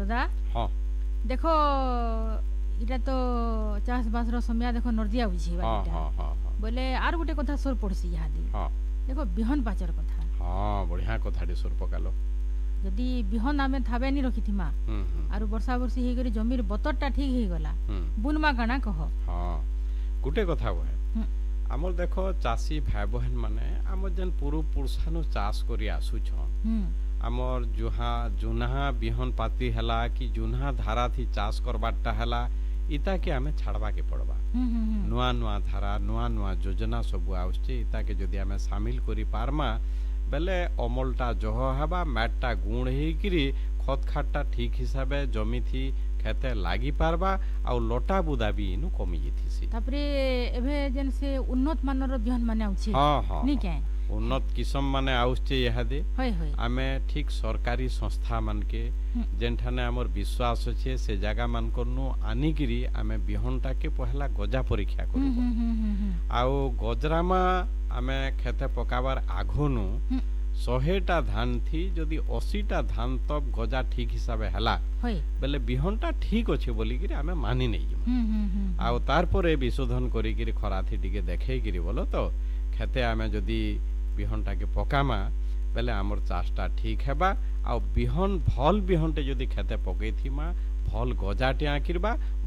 दादा हाँ देखो इटा तो चाष बास समय देखो नर्दिया बुझी हाँ हाँ हाँ हाँ बोले आर गोटे कथा सोर पड़सी इहादी हाँ देखो बिहन पाचर कथा हाँ बढ़िया कथाटे सुर पकालो जदि बिहन आमे थाबे नि रखिथिमा आरु वर्षा वर्षी हे करी जमीर बतरटा ठीक हे गला बुनमा काना कह हाँ गोटे कथा कहे हम्म। आमर देख चाषी भाई बहन माने आमर जेन पूर्व पुरुषानु चाष करी आसुछन आमर जुहा बिहन पाती हला कि जुहा धारा थी चाष करबाटा हला इता के आमे छाड़बा के पड़बा नुआ नुआ धारा नुआ नुआ योजना सब आउछे इता के जदि आमे शामिल करी पारमा बेले अमलटा जह हबा मैटटा गुण हेकिरी खत खाटा ठीक हिसाबे जमी थी खेते लागी पारबा आ लटा बुदा भी इनु कमी जेथिसी तापरे एभे जेन से उन्नत मानर बिहन माने आउछे हाँ हाँ नी के उन्नत किस्म माने आउछे यहादे होय होय आमे ठीक सरकारी संस्था मान के जेनठाने हमर विश्वास अच्छे से जगह मान करनु आनिकिरी आमे बिहनटा के पहला गजा परीक्षा करू आउ गजरामा आमे खेते पकाबार आघनु 100टा धान थी जदि 80टा धान तब गजा ठीक हिसाबे हला बेले बिहनटा ठीक अच्छे बोली किरी आमे मानि नहीं आउ तार परे विशोधन करी किरी खराथी टिके देखै किरी बोलो तो खेते आमे जदि बिहनटा के पकामा बेले आमर चाषटा ठीक हेबा आ बिहन भल बिहनटे जदि खेते पकई थीमा भल गजाटे आंकिरबा